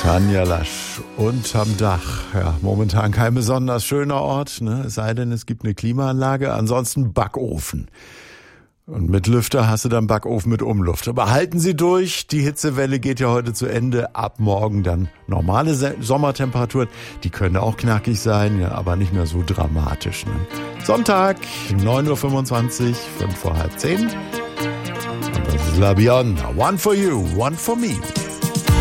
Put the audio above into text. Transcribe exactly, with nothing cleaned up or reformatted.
Tanja Lasch unterm Dach. Ja, momentan kein besonders schöner Ort, ne? Es sei denn, es gibt eine Klimaanlage. Ansonsten Backofen. Und mit Lüfter hast du dann Backofen mit Umluft. Aber halten Sie durch, die Hitzewelle geht ja heute zu Ende. Ab morgen dann normale Sommertemperaturen. Die können auch knackig sein, ja, aber nicht mehr so dramatisch. Ne? Sonntag, neun Uhr fünfundzwanzig, fünf vor halb zehn. Und das ist La Bionda. One for you, one for me.